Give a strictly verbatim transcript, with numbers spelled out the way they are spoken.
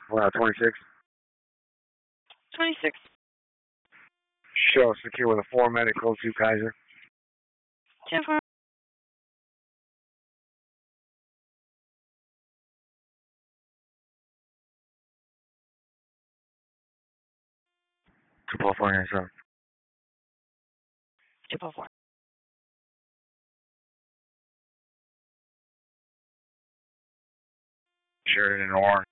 Wow, twenty-six. twenty-six. Show secure with a four medic close to Kaiser. ten four. two four four nine seven. two four four. Sheridan in orange.